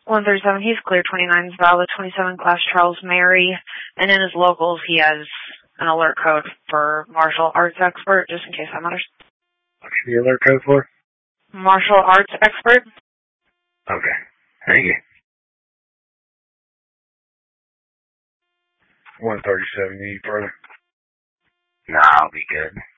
137, he's clear. 29 is valid. 27, Class Charles Mary. And in his locals, he has an alert code for martial arts expert, just in case that matters. What's the alert code for? Martial arts expert. Okay. Thank you. 137, you need further? Nah, I'll be good.